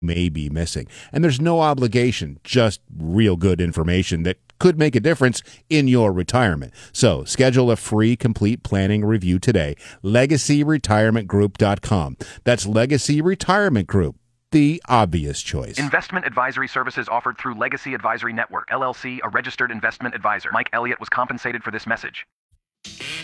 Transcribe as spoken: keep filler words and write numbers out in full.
may be missing. And there's no obligation, just real good information that could make a difference in your retirement. So schedule a free complete planning review today. legacy retirement group dot com. That's Legacy Retirement Group, the obvious choice. Investment advisory services offered through Legacy Advisory Network, L L C, a registered investment advisor. Mike Elliott was compensated for this message.